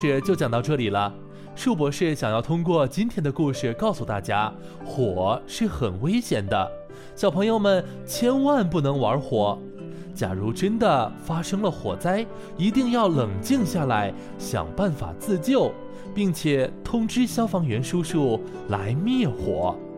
就讲到这里了。树博士想要通过今天的故事告诉大家，火是很危险的，小朋友们千万不能玩火。假如真的发生了火灾，一定要冷静下来，想办法自救，并且通知消防员叔叔来灭火。